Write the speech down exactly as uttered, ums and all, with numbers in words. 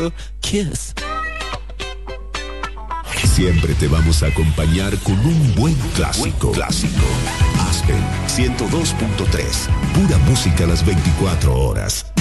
uh, kiss. Siempre te vamos a acompañar con un buen clásico. Buen clásico. Aspen ciento dos punto tres. Pura música las veinticuatro horas.